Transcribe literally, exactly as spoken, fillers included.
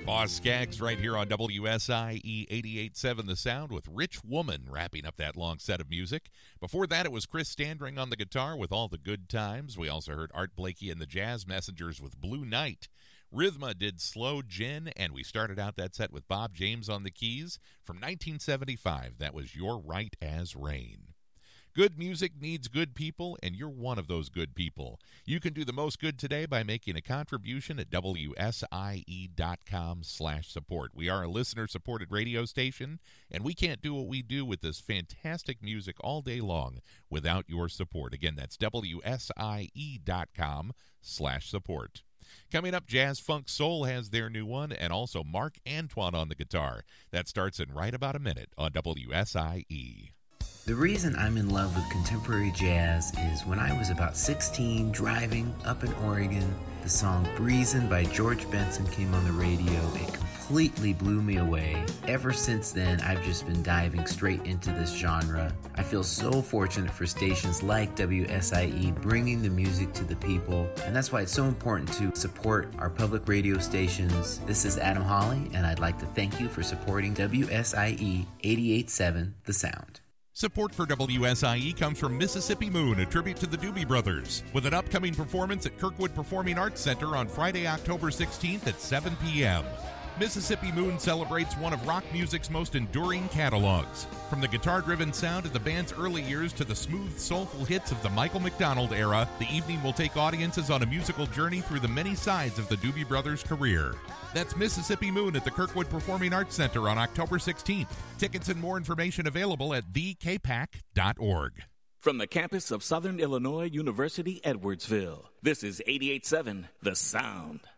Boss Skaggs right here on W S I E eighty-eight point seven The Sound with Rich Woman wrapping up that long set of music. Before that, it was Chris Standring on the guitar with All the Good Times. We also heard Art Blakey and the Jazz Messengers with Blue Night. Rhythma did Slow Gin, and we started out that set with Bob James on the keys. From nineteen seventy-five, that was You're Right as Rain. Good music needs good people, and you're one of those good people. You can do the most good today by making a contribution at W S I E dot com slash support. We are a listener-supported radio station, and we can't do what we do with this fantastic music all day long without your support. Again, that's W S I E dot com slash support. Coming up, Jazz Funk Soul has their new one, and also Mark Antoine on the guitar. That starts in right about a minute on W S I E. The reason I'm in love with contemporary jazz is when I was about sixteen, driving up in Oregon, the song Breezin' by George Benson came on the radio. It completely blew me away. Ever since then, I've just been diving straight into this genre. I feel so fortunate for stations like W S I E bringing the music to the people, and that's why it's so important to support our public radio stations. This is Adam Hawley, and I'd like to thank you for supporting W S I E eighty-eight point seven The Sound. Support for W S I E comes from Mississippi Moon, a tribute to the Doobie Brothers, with an upcoming performance at Kirkwood Performing Arts Center on Friday, October sixteenth at seven p.m. Mississippi Moon celebrates one of rock music's most enduring catalogs. From the guitar-driven sound of the band's early years to the smooth, soulful hits of the Michael McDonald era, the evening will take audiences on a musical journey through the many sides of the Doobie Brothers' career. That's Mississippi Moon at the Kirkwood Performing Arts Center on October sixteenth. Tickets and more information available at the k pac dot org. From the campus of Southern Illinois University, Edwardsville, this is eighty-eight point seven The Sound.